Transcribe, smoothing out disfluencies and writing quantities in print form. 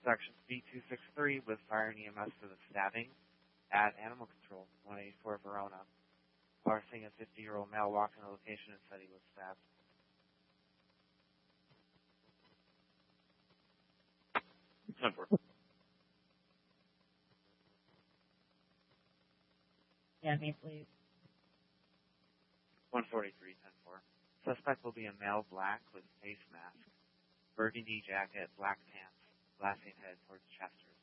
Section B263 with fire and EMS for the stabbing at Animal Control, 184 Verona. Parsing a 50-year-old male walked in the location and said he was stabbed. Yeah, me please. 143, 10-4. Suspect will be a male black with face mask, burgundy jacket, black pants, glassing head towards Chester.